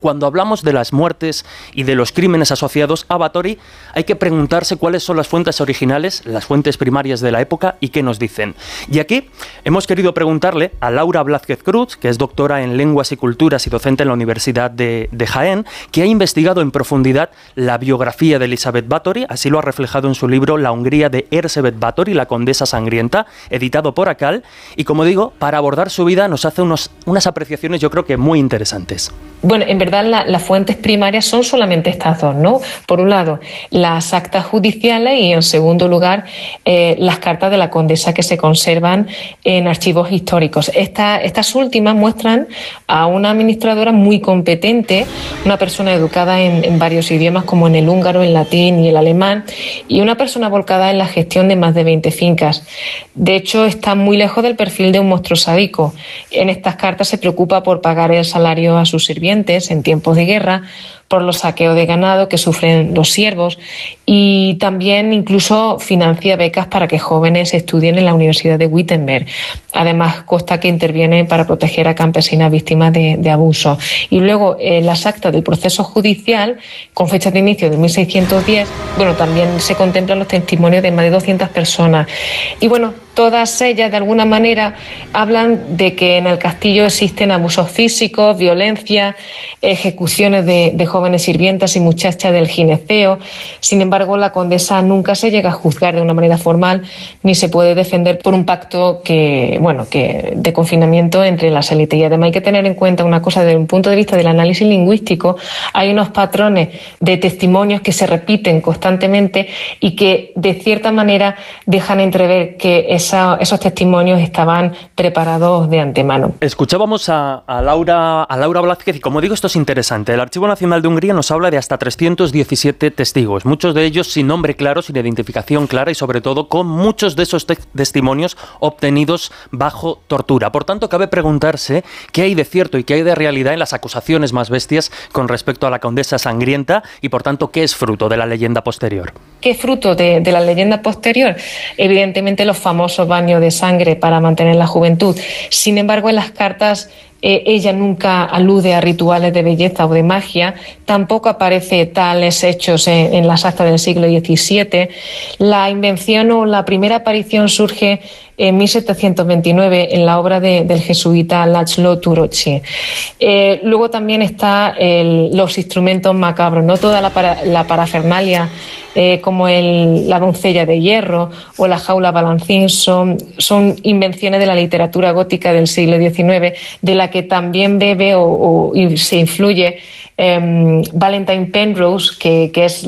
Cuando hablamos de las muertes y de los crímenes asociados a Báthory, hay que preguntarse cuáles son las fuentes originales, las fuentes primarias de la época y qué nos dicen. Y aquí hemos querido preguntarle a Laura Blázquez Cruz, que es doctora en Lenguas y Culturas y docente en la Universidad de Jaén, que ha investigado en profundidad la biografía de Elisabeth Báthory, así lo ha reflejado en su libro La Hungría de Erzsébet Báthory, la condesa sangrienta, editado por Akal, y como digo, para abordar su vida nos hace unas apreciaciones yo creo que muy interesantes. Bueno, en verdad las fuentes primarias son solamente estas dos, ¿no? Por un lado, las actas judiciales y en segundo lugar, las cartas de la condesa que se conservan en archivos históricos. Estas últimas muestran a una administradora muy competente, una persona educada en varios idiomas como en el húngaro, el latín y el alemán, y una persona volcada en la gestión de más de 20 fincas. De hecho, está muy lejos del perfil de un monstruo sádico. En estas cartas se preocupa por pagar el salario a sus sirvientes en tiempos de guerra, por los saqueos de ganado que sufren los siervos y también incluso financia becas para que jóvenes estudien en la Universidad de Wittenberg. Además, consta que interviene para proteger a campesinas víctimas de abuso. Y luego, las actas del proceso judicial, con fecha de inicio de 1610, bueno, también se contemplan los testimonios de más de 200 personas. Y bueno, todas ellas, de alguna manera, hablan de que en el castillo existen abusos físicos, violencia, ejecuciones de jóvenes sirvientas y muchachas del gineceo. Sin embargo, la condesa nunca se llega a juzgar de una manera formal ni se puede defender por un pacto que de confinamiento entre las élites. Y además hay que tener en cuenta una cosa desde un punto de vista del análisis lingüístico. Hay unos patrones de testimonios que se repiten constantemente y que de cierta manera dejan entrever que esos testimonios estaban preparados de antemano. Escuchábamos a Laura Blázquez y como digo, esto es interesante. El Archivo Nacional de Hungría nos habla de hasta 317 testigos, muchos de ellos sin nombre claro, sin identificación clara y sobre todo con muchos de esos testimonios obtenidos bajo tortura. Por tanto, cabe preguntarse qué hay de cierto y qué hay de realidad en las acusaciones más bestias con respecto a la condesa sangrienta y por tanto, qué es fruto de la leyenda posterior. ¿Qué es fruto de la leyenda posterior? Evidentemente los famosos baños de sangre para mantener la juventud. Sin embargo, en las cartas ella nunca alude a rituales de belleza o de magia, tampoco aparece tales hechos en las actas del siglo XVII. La invención o la primera aparición surge en 1729 en la obra del jesuita László Töröcsy. Luego también están los instrumentos macabros, no toda la parafernalia como la doncella de hierro o la jaula balancín son invenciones de la literatura gótica del siglo XIX, de la que también bebe y se influye Valentine Penrose, que es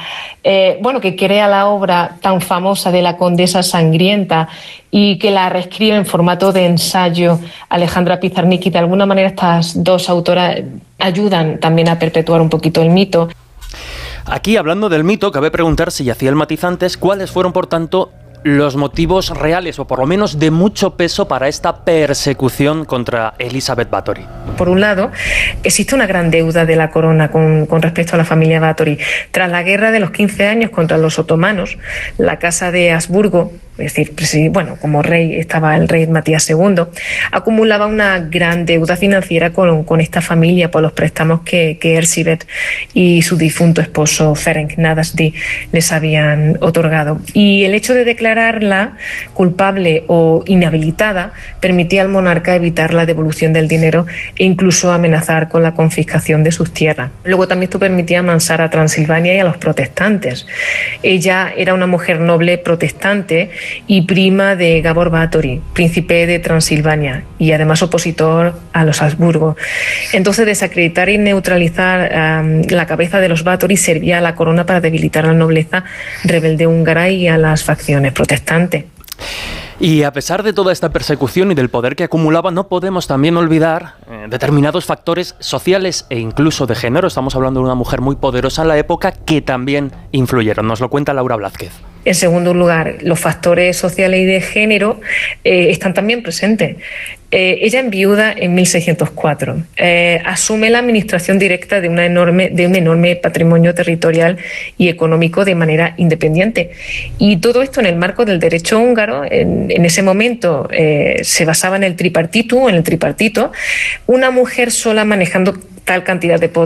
que crea la obra tan famosa de la condesa sangrienta y que la reescribe en formato de ensayo Alejandra Pizarnik, y de alguna manera estas dos autoras ayudan también a perpetuar un poquito el mito. Aquí, hablando del mito, cabe preguntarse, y hacía el matiz antes, cuáles fueron, por tanto, los motivos reales, o por lo menos de mucho peso, para esta persecución contra Elisabeth Báthory. Por un lado, existe una gran deuda de la corona con respecto a la familia Báthory. Tras la guerra de los 15 años contra los otomanos, la casa de Habsburgo, es decir, como rey estaba el rey Matías II, acumulaba una gran deuda financiera con esta familia por los préstamos que Erzsébet y su difunto esposo Ferenc Nadasdy les habían otorgado. Y el hecho de declararla culpable o inhabilitada permitía al monarca evitar la devolución del dinero e incluso amenazar con la confiscación de sus tierras. Luego también esto permitía amansar a Transilvania y a los protestantes. Ella era una mujer noble protestante y prima de Gábor Báthory, príncipe de Transilvania y además opositor a los Habsburgo. Entonces, desacreditar y neutralizar la cabeza de los Báthory servía a la corona para debilitar a la nobleza rebelde húngara y a las facciones protestantes. Y a pesar de toda esta persecución y del poder que acumulaba, no podemos también olvidar determinados factores sociales e incluso de género. Estamos hablando de una mujer muy poderosa en la época que también influyeron. Nos lo cuenta Laura Blázquez. En segundo lugar, los factores sociales y de género están también presentes. Ella enviuda en 1604, asume la administración directa de un enorme patrimonio territorial y económico de manera independiente. Y todo esto en el marco del derecho húngaro. En ese momento se basaba en el tripartito, una mujer sola manejando tal cantidad de poder